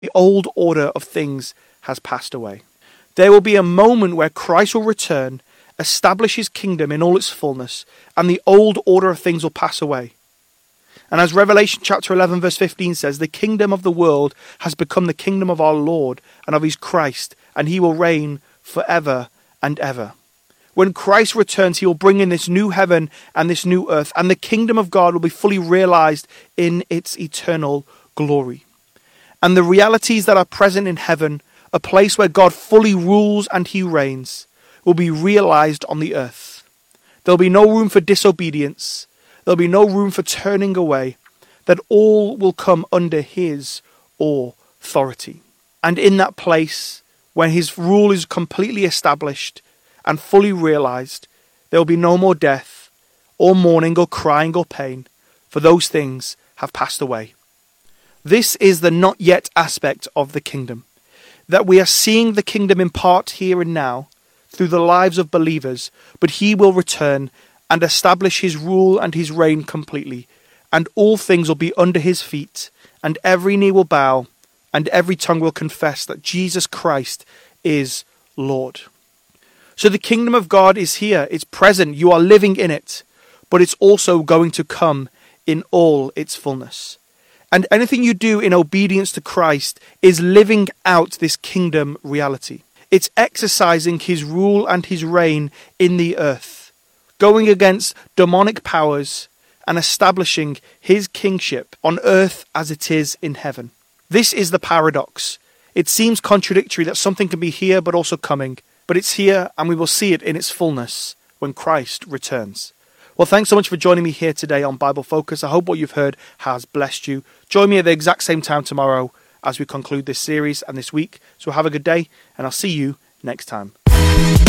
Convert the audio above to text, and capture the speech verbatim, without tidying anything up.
The old order of things has passed away. There will be a moment where Christ will return, establish his kingdom in all its fullness, and the old order of things will pass away. And as Revelation chapter eleven verse fifteen says, the kingdom of the world has become the kingdom of our Lord and of his Christ, and he will reign forever and ever. When Christ returns, he will bring in this new heaven and this new earth, and the kingdom of God will be fully realized in its eternal glory. And the realities that are present in heaven, a place where God fully rules and he reigns, will be realized on the earth. There'll be no room for disobedience. There'll be no room for turning away. That all will come under his authority. And in that place, when his rule is completely established and fully realized, there will be no more death, or mourning, or crying, or pain, for those things have passed away. This is the not yet aspect of the kingdom, that we are seeing the kingdom in part here and now through the lives of believers, but he will return and establish his rule and his reign completely, and all things will be under his feet, and every knee will bow, and every tongue will confess that Jesus Christ is Lord. So the kingdom of God is here, it's present, you are living in it, but it's also going to come in all its fullness. And anything you do in obedience to Christ is living out this kingdom reality. It's exercising his rule and his reign in the earth, going against demonic powers and establishing his kingship on earth as it is in heaven. This is the paradox. It seems contradictory that something can be here but also coming, but it's here and we will see it in its fullness when Christ returns. Well, thanks so much for joining me here today on Bible Focus. I hope what you've heard has blessed you. Join me at the exact same time tomorrow as we conclude this series and this week. So have a good day, and I'll see you next time.